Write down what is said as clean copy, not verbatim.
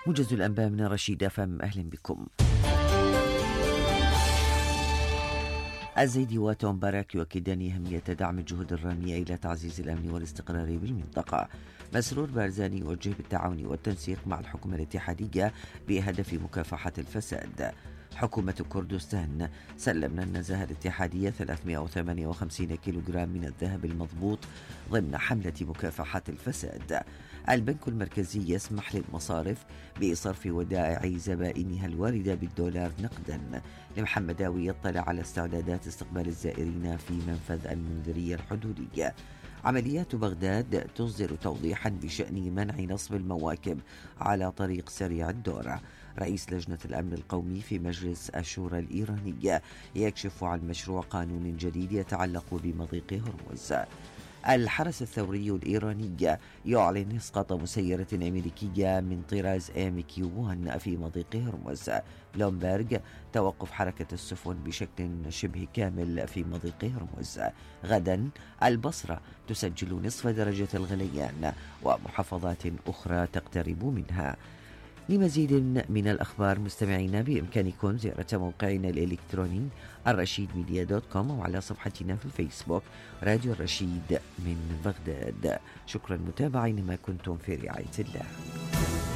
موجز الأنباء من رشيد أفهم، أهلا بكم. الزيدي وتوم باراك يؤكدان أهمية دعم الجهود الرامية إلى تعزيز الأمن والاستقرار بالمنطقة. مسرور بارزاني يوجه بالتعاون والتنسيق مع الحكومة الاتحادية بهدف مكافحة الفساد. حكومة كردستان: سلمنا النزاهة الاتحادية 358 كيلوغرام من الذهب المضبوط ضمن حملة مكافحة الفساد. البنك المركزي يسمح للمصارف بصرف ودائع زبائنها الواردة بالدولار نقدا. لمحمداوي يطلع على استعدادات استقبال الزائرين في منفذ المنذرية الحدودية. عمليات بغداد تصدر توضيحا بشأن منع نصب المواكب على طريق سريع الدورة. رئيس لجنة الأمن القومي في مجلس الشورى الإيراني يكشف عن مشروع قانون جديد يتعلق بمضيق هرمز. الحرس الثوري الإيراني يعلن إسقاط مسيرة أمريكية من طراز MQ-1 في مضيق هرمز. بلومبرغ: توقف حركة السفن بشكل شبه كامل في مضيق هرمز. غدا البصرة تسجل نصف درجة الغليان ومحافظات أخرى تقترب منها. لمزيد من الأخبار مستمعينا بإمكانكم زيارة موقعنا الإلكتروني الرشيدميديا.com وعلى صفحتنا في الفيسبوك راديو الرشيد من بغداد. شكرا متابعين، ما كنتم في رعاية الله.